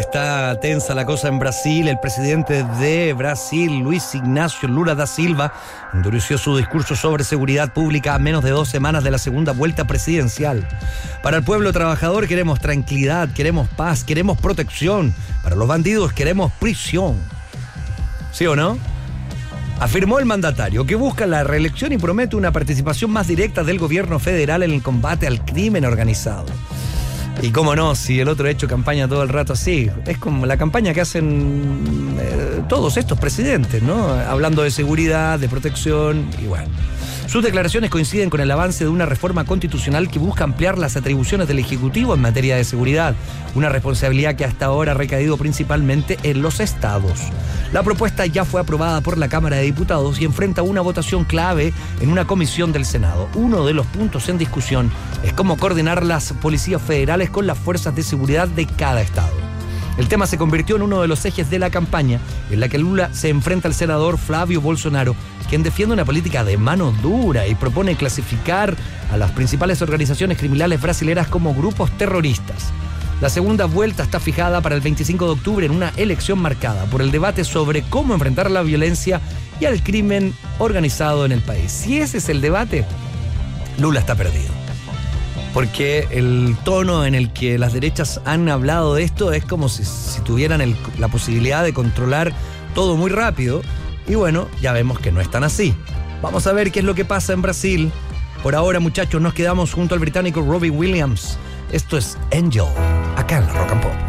está tensa la cosa en Brasil. El presidente de Brasil, Luis Ignacio Lula da Silva, endureció su discurso sobre seguridad pública a menos de 2 semanas de la segunda vuelta presidencial. Para el pueblo trabajador queremos tranquilidad, queremos paz, queremos protección. Para los bandidos queremos prisión. ¿Sí o no? Afirmó el mandatario, que busca la reelección y promete una participación más directa del gobierno federal en el combate al crimen organizado. Y cómo no, si el otro ha hecho campaña todo el rato así. Es como la campaña que hacen todos estos presidentes, ¿no? Hablando de seguridad, de protección y bueno. Sus declaraciones coinciden con el avance de una reforma constitucional que busca ampliar las atribuciones del Ejecutivo en materia de seguridad, una responsabilidad que hasta ahora ha recaído principalmente en los estados. La propuesta ya fue aprobada por la Cámara de Diputados y enfrenta una votación clave en una comisión del Senado. Uno de los puntos en discusión es cómo coordinar las policías federales con las fuerzas de seguridad de cada estado. El tema se convirtió en uno de los ejes de la campaña, en la que Lula se enfrenta al senador Flávio Bolsonaro, quien defiende una política de mano dura y propone clasificar a las principales organizaciones criminales brasileras como grupos terroristas. La segunda vuelta está fijada para el 25 de octubre en una elección marcada por el debate sobre cómo enfrentar la violencia y al crimen organizado en el país. Si ese es el debate, Lula está perdido. Porque el tono en el que las derechas han hablado de esto es como si tuvieran la posibilidad de controlar todo muy rápido. Y bueno, ya vemos que no es tan así. Vamos a ver qué es lo que pasa en Brasil. Por ahora, muchachos, nos quedamos junto al británico Robbie Williams. Esto es Angel, acá en la Rock and Pop.